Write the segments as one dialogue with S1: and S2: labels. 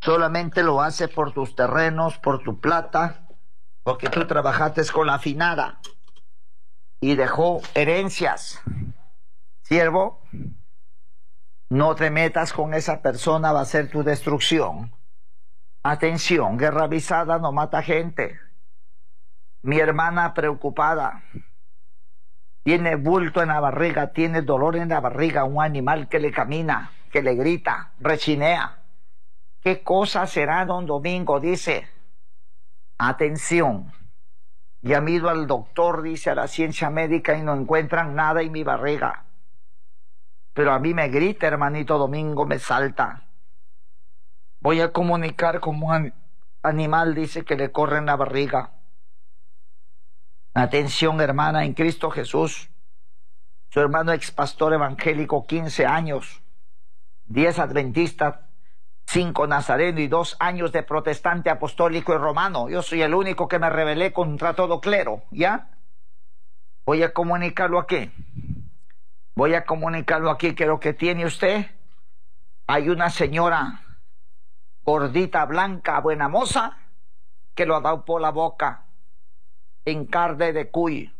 S1: Solamente lo hace por tus terrenos, por tu plata, porque tú trabajaste con la finada y dejó herencias. Siervo, no te metas con esa persona, va a ser tu destrucción. Atención, guerra avisada no mata gente. Mi hermana preocupada, tiene bulto en la barriga, tiene dolor en la barriga, un animal que le camina, que le grita, rechinea. ¿Qué cosa será, don Domingo? Dice, atención, ya han ido al doctor, dice, a la ciencia médica y no encuentran nada en mi barriga. Pero a mí me grita, hermanito Domingo, me salta. Voy a comunicar como un animal, dice, que le corre en la barriga. Atención, hermana, en Cristo Jesús. Su hermano ex pastor evangélico, 15 años, 10 adventista, 5 nazareno y 2 años de protestante apostólico y romano. Yo soy el único que me rebelé contra todo clero, ¿ya? Voy a comunicarlo aquí. Voy a comunicarlo aquí, que lo que tiene usted, hay una señora gordita, blanca, buena moza, que lo ha dado por la boca, en carne de cuy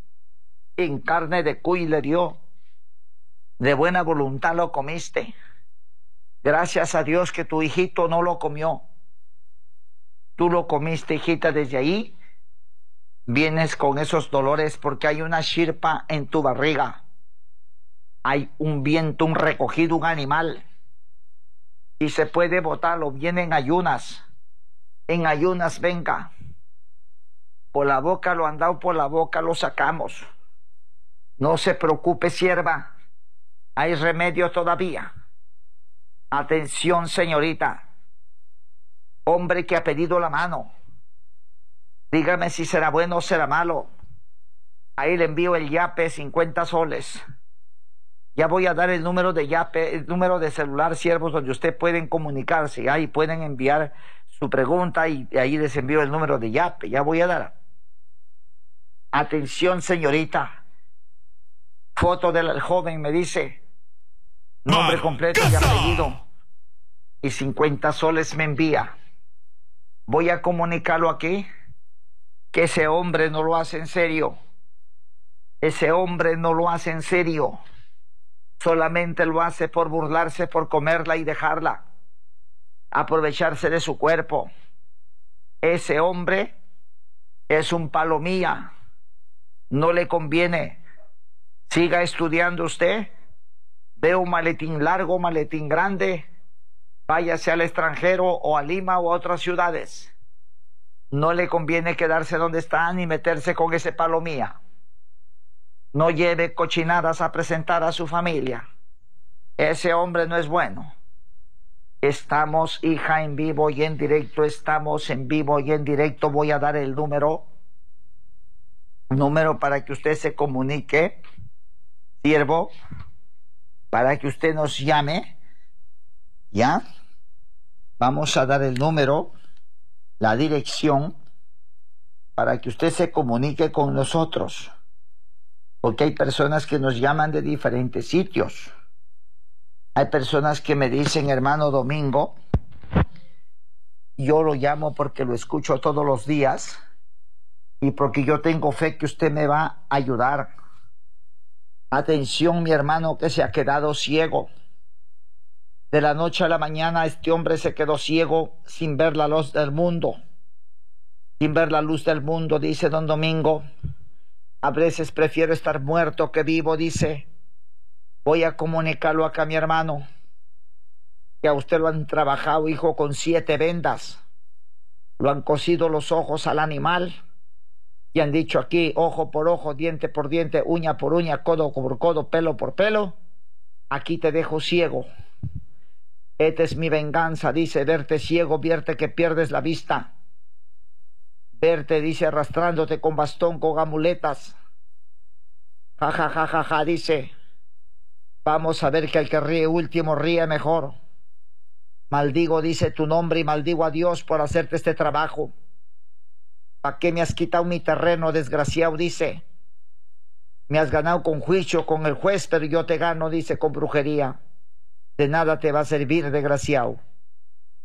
S1: le dio, de buena voluntad lo comiste. Gracias a Dios que tu hijito no lo comió. Tú lo comiste, hijita, desde ahí vienes con esos dolores porque hay una chirpa en tu barriga. Hay un viento, un recogido, un animal. Y se puede botarlo, viene en ayunas. En ayunas, venga. Por la boca lo han dado, por la boca lo sacamos. No se preocupe, sierva. Hay remedio todavía. Atención, señorita. Hombre que ha pedido la mano. Dígame si será bueno o será malo. Ahí le envío el yape, 50 soles. Ya voy a dar el número de yape, el número de celular, siervos, donde ustedes pueden comunicarse. Ahí pueden enviar su pregunta y ahí les envío el número de yape. Ya voy a dar. Atención, señorita. Foto del joven, me dice. Nombre completo y apellido. Y 50 soles me envía. Voy a comunicarlo aquí. Que ese hombre no lo hace en serio. Ese hombre no lo hace en serio. Solamente lo hace por burlarse, por comerla y dejarla. Aprovecharse de su cuerpo. Ese hombre es un palomía. No le conviene. Siga estudiando usted. Veo un maletín largo, maletín grande. Váyase al extranjero o a Lima o a otras ciudades. No le conviene quedarse donde está ni meterse con ese palomía. No lleve cochinadas a presentar a su familia. Ese hombre no es bueno. Estamos, hija, en vivo y en directo. Estamos en vivo y en directo. Voy a dar el número para que usted se comunique, siervo, para que usted nos llame. ¿Ya? Vamos a dar el número, la dirección, para que usted se comunique con nosotros. Porque hay personas que nos llaman de diferentes sitios. Hay personas que me dicen, hermano Domingo, yo lo llamo porque lo escucho todos los días y porque yo tengo fe que usted me va a ayudar. Atención, mi hermano que se ha quedado ciego. De la noche a la mañana este hombre se quedó ciego sin ver la luz del mundo. Sin ver la luz del mundo, dice don Domingo. A veces prefiero estar muerto que vivo, dice. Voy a comunicarlo acá a mi hermano. Que a usted lo han trabajado, hijo, con 7 vendas. Lo han cosido los ojos al animal. Y han dicho aquí, ojo por ojo, diente por diente, uña por uña, codo por codo, pelo por pelo. Aquí te dejo ciego. Esta es mi venganza, dice, verte ciego, verte que pierdes la vista. Verte, dice, arrastrándote con bastón, con amuletas. Ja, ja, ja, ja, ja, dice. Vamos a ver que el que ríe último ríe mejor. Maldigo, dice, tu nombre y maldigo a Dios por hacerte este trabajo. ¿Para qué me has quitado mi terreno, desgraciado? Dice. Me has ganado con juicio con el juez, pero yo te gano, dice, con brujería. De nada te va a servir, desgraciado.